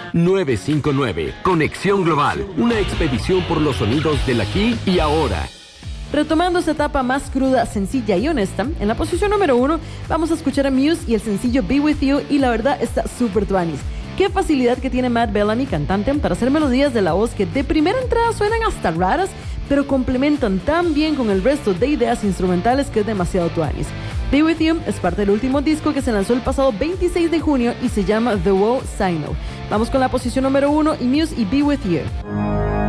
959. Conexión Global, una expedición por los sonidos del aquí y ahora. Retomando esa etapa más cruda, sencilla y honesta, en la posición número 1 vamos a escuchar a Muse y el sencillo Be With You, y la verdad está súper tuanis. Qué facilidad que tiene Matt Bellamy, cantante, para hacer melodías de la voz que de primera entrada suenan hasta raras, pero complementan tan bien con el resto de ideas instrumentales que es demasiado tuanis. Be With You es parte del último disco que se lanzó el pasado 26 de junio y se llama The Wall Signal. Vamos con la posición número 1 y Muse y Be With You.